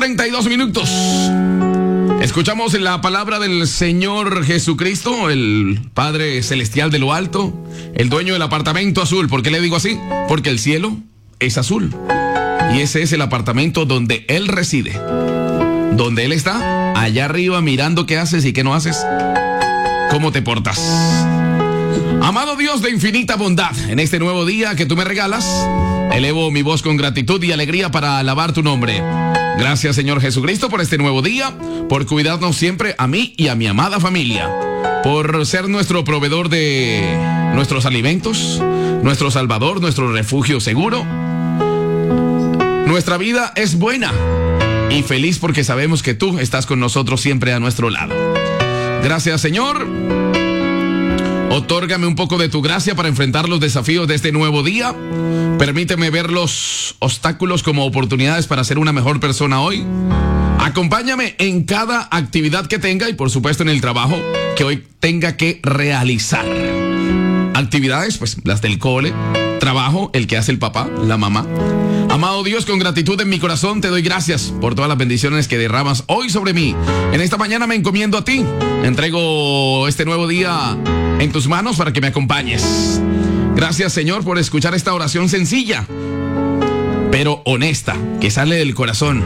5:32. Escuchamos la palabra del Señor Jesucristo, el Padre Celestial de lo alto, el dueño del apartamento azul. ¿Por qué le digo así? Porque el cielo es azul. Y ese es el apartamento donde Él reside. Donde Él está, allá arriba, mirando qué haces y qué no haces, cómo te portas. Amado Dios de infinita bondad, en este nuevo día que tú me regalas, elevo mi voz con gratitud y alegría para alabar tu nombre. Gracias, Señor Jesucristo, por este nuevo día, por cuidarnos siempre a mí y a mi amada familia, por ser nuestro proveedor de nuestros alimentos, nuestro salvador, nuestro refugio seguro. Nuestra vida es buena y feliz porque sabemos que tú estás con nosotros siempre a nuestro lado. Gracias, Señor. Otórgame un poco de tu gracia para enfrentar los desafíos de este nuevo día. Permíteme ver los obstáculos como oportunidades para ser una mejor persona hoy. Acompáñame en cada actividad que tenga y por supuesto en el trabajo que hoy tenga que realizar. Actividades, pues las del cole, trabajo, el que hace el papá, la mamá. Amado Dios, con gratitud en mi corazón te doy gracias por todas las bendiciones que derramas hoy sobre mí. En esta mañana me encomiendo a ti. Entrego este nuevo día en tus manos para que me acompañes. Gracias, Señor, por escuchar esta oración sencilla, pero honesta, que sale del corazón.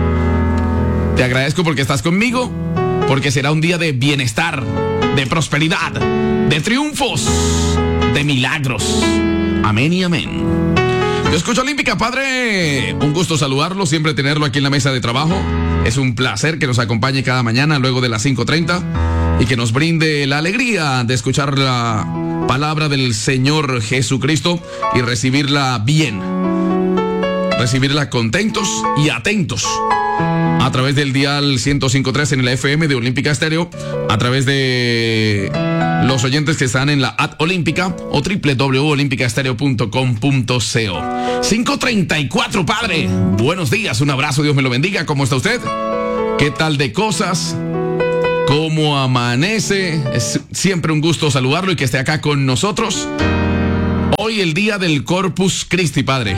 Te agradezco porque estás conmigo, porque será un día de bienestar, de prosperidad, de triunfos, de milagros. Amén y amén. Yo escucho Olímpica, Padre. Un gusto saludarlo, siempre tenerlo aquí en la mesa de trabajo. Es un placer que nos acompañe cada mañana luego de las 5:30 y que nos brinde la alegría de escuchar la palabra del Señor Jesucristo y recibirla bien. Recibirla contentos y atentos. A través del dial 105.3 en el FM de Olímpica Estéreo, a través de los oyentes que están en la app Olímpica o www.olimpicaestereo.com.co. 5:34, Padre. Buenos días, un abrazo, Dios me lo bendiga. ¿Cómo está usted? ¿Qué tal de cosas? ¿Cómo amanece? Es siempre un gusto saludarlo y que esté acá con nosotros. Hoy el día del Corpus Christi, Padre.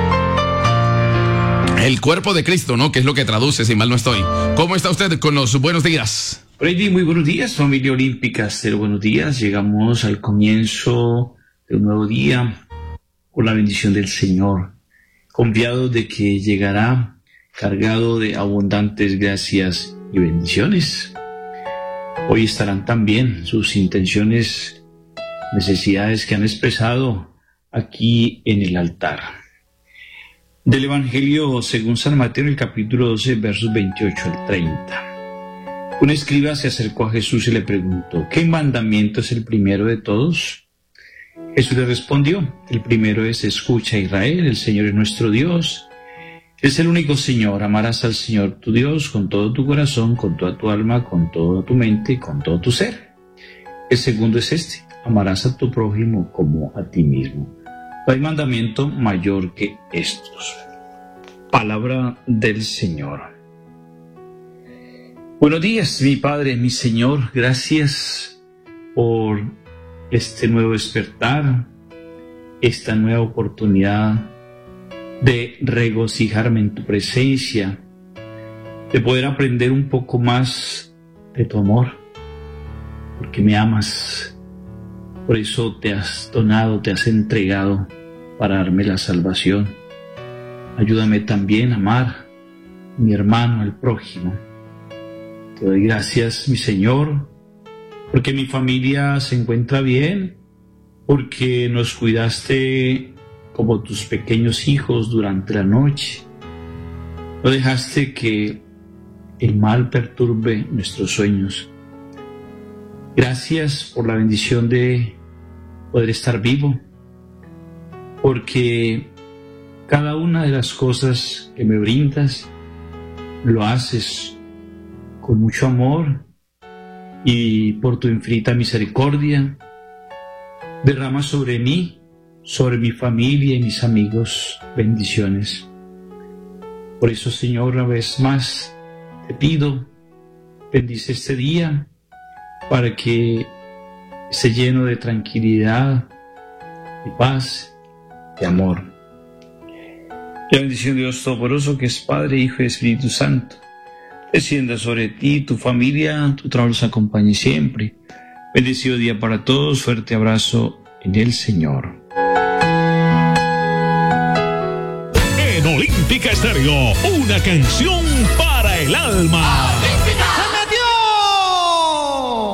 El cuerpo de Cristo, ¿no? Que es lo que traduce, si mal no estoy. ¿Cómo está usted con los buenos días? Freddy, muy buenos días, familia Olímpica Estéreo, buenos días. Llegamos al comienzo de un nuevo día con la bendición del Señor, confiados de que llegará cargado de abundantes gracias y bendiciones. Hoy estarán también sus intenciones, necesidades que han expresado aquí en el altar. Del Evangelio según San Mateo, en el capítulo 12, versos 28 al 30. Un escriba se acercó a Jesús y le preguntó: ¿qué mandamiento es el primero de todos? Jesús le respondió: el primero es: escucha, Israel, el Señor es nuestro Dios. Es el único Señor. Amarás al Señor tu Dios con todo tu corazón, con toda tu alma, con toda tu mente y con todo tu ser. El segundo es este: amarás a tu prójimo como a ti mismo. No hay mandamiento mayor que estos. Palabra del Señor. Buenos días, mi Padre, mi Señor. Gracias por este nuevo despertar, esta nueva oportunidad de regocijarme en tu presencia, de poder aprender un poco más de tu amor, porque me amas. Por eso te has donado, te has entregado para darme la salvación. Ayúdame también a amar a mi hermano, al prójimo. Te doy gracias, mi Señor, porque mi familia se encuentra bien, porque nos cuidaste como tus pequeños hijos durante la noche. No dejaste que el mal perturbe nuestros sueños. Gracias por la bendición de poder estar vivo, porque cada una de las cosas que me brindas lo haces con mucho amor y por tu infinita misericordia derrama sobre mí, sobre mi familia y mis amigos bendiciones. Por eso, Señor, una vez más te pido, bendice este día para que esté lleno de tranquilidad, de paz, de amor. La bendición de Dios Todopoderoso, que es Padre, Hijo y Espíritu Santo, descienda sobre ti, tu familia, tu trabajo los acompañe siempre. Bendecido día para todos, fuerte abrazo en el Señor. En Olímpica Estéreo, una canción para el alma.